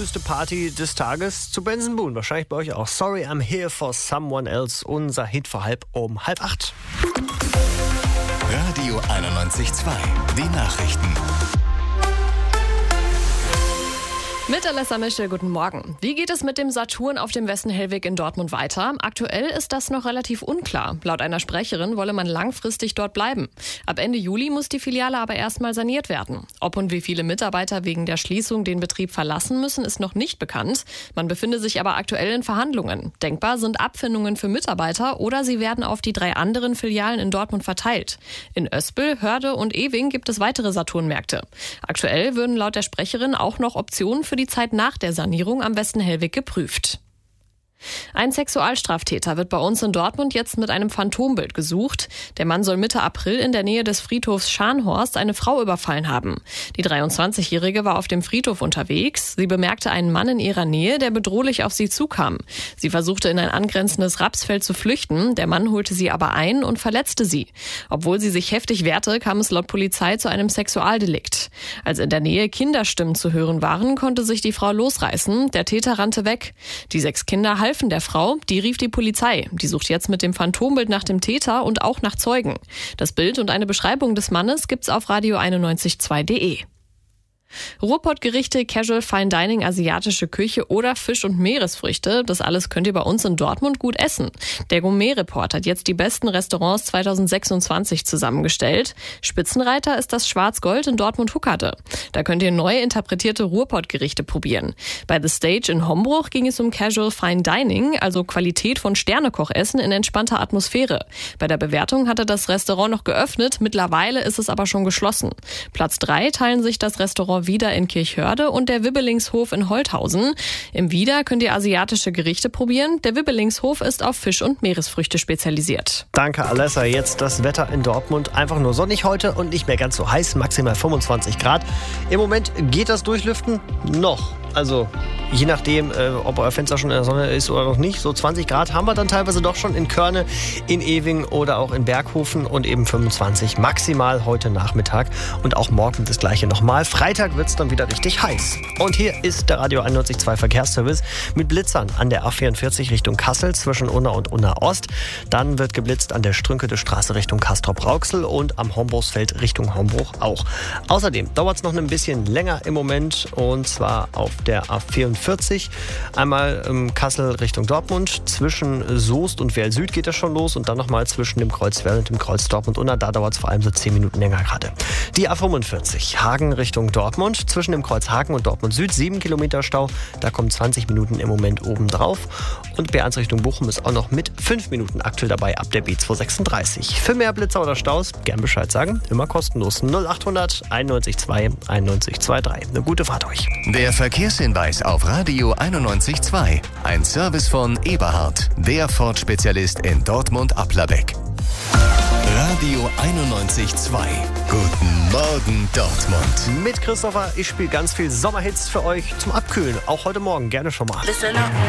früheste Party des Tages zu Benson Boone. Wahrscheinlich bei euch auch. Sorry, I'm here for someone else. Unser Hit für um 7:30. Radio 91.2. Die Nachrichten. Mit Alessa Mischel, guten Morgen. Wie geht es mit dem Saturn auf dem Westenhellweg in Dortmund weiter? Aktuell ist das noch relativ unklar. Laut einer Sprecherin wolle man langfristig dort bleiben. Ab Ende Juli muss die Filiale aber erstmal saniert werden. Ob und wie viele Mitarbeiter wegen der Schließung den Betrieb verlassen müssen, ist noch nicht bekannt. Man befinde sich aber aktuell in Verhandlungen. Denkbar sind Abfindungen für Mitarbeiter oder sie werden auf die 3 anderen Filialen in Dortmund verteilt. In Oespel, Hörde und Ewing gibt es weitere Saturn-Märkte. Aktuell würden laut der Sprecherin auch noch Optionen für die Zeit nach der Sanierung am Westenhellweg geprüft. Ein Sexualstraftäter wird bei uns in Dortmund jetzt mit einem Phantombild gesucht. Der Mann soll Mitte April in der Nähe des Friedhofs Scharnhorst eine Frau überfallen haben. Die 23-Jährige war auf dem Friedhof unterwegs. Sie bemerkte einen Mann in ihrer Nähe, der bedrohlich auf sie zukam. Sie versuchte in ein angrenzendes Rapsfeld zu flüchten. Der Mann holte sie aber ein und verletzte sie. Obwohl sie sich heftig wehrte, kam es laut Polizei zu einem Sexualdelikt. Als in der Nähe Kinderstimmen zu hören waren, konnte sich die Frau losreißen. Der Täter rannte weg. Die 6 Kinder halfen der Frau, die rief die Polizei. Die sucht jetzt mit dem Phantombild nach dem Täter und auch nach Zeugen. Das Bild und eine Beschreibung des Mannes gibt's auf radio912.de. Ruhrpottgerichte, Casual Fine Dining, asiatische Küche oder Fisch- und Meeresfrüchte, das alles könnt ihr bei uns in Dortmund gut essen. Der Gourmet-Report hat jetzt die besten Restaurants 2026 zusammengestellt. Spitzenreiter ist das Schwarz-Gold in Dortmund-Huckerte. Da könnt ihr neu interpretierte Ruhrpottgerichte probieren. Bei The Stage in Hombruch ging es um Casual Fine Dining, also Qualität von Sternekochessen in entspannter Atmosphäre. Bei der Bewertung hatte das Restaurant noch geöffnet, mittlerweile ist es aber schon geschlossen. Platz 3 teilen sich das Restaurant Wieder in Kirchhörde und der Wibbelingshof in Holthausen. Im Wieder könnt ihr asiatische Gerichte probieren. Der Wibbelingshof ist auf Fisch- und Meeresfrüchte spezialisiert. Danke, Alessa. Jetzt das Wetter in Dortmund. Einfach nur sonnig heute und nicht mehr ganz so heiß. Maximal 25 Grad. Im Moment geht das Durchlüften noch. Also je nachdem, ob euer Fenster schon in der Sonne ist oder noch nicht. So 20 Grad haben wir dann teilweise doch schon in Körne, in Ewing oder auch in Berghofen und eben 25 maximal heute Nachmittag. Und auch morgen das gleiche nochmal. Freitag wird es dann wieder richtig heiß. Und hier ist der Radio 91.2 Verkehrsservice mit Blitzern an der A44 Richtung Kassel zwischen Unna und Unna Ost. Dann wird geblitzt an der Strünkede Straße Richtung Castrop-Rauxel und am Homburgsfeld Richtung Hombruch auch. Außerdem dauert es noch ein bisschen länger im Moment und zwar auf der A44. Einmal Kassel Richtung Dortmund. Zwischen Soest und Werl Süd geht das schon los und dann nochmal zwischen dem Kreuz Werl und dem Kreuz Dortmund-Unna. Da dauert es vor allem so 10 Minuten länger gerade. Die A45 Hagen Richtung Dortmund. Zwischen dem Kreuz Hagen und Dortmund Süd 7 Kilometer Stau. Da kommen 20 Minuten im Moment oben drauf. Und B1 Richtung Bochum ist auch noch mit 5 Minuten aktuell dabei ab der B236. Für mehr Blitzer oder Staus gern Bescheid sagen. Immer kostenlos. 0800 91 2 91 23. Eine gute Fahrt euch. Der Verkehrshinweis auf Radio 91.2. Ein Service von Eberhard, der Ford-Spezialist in Dortmund-Applerbeck. Radio 91.2. Guten Morgen, Dortmund. Mit Christopher, ich spiele ganz viel Sommerhits für euch zum Abkühlen. Auch heute Morgen, gerne schon mal. Listen up.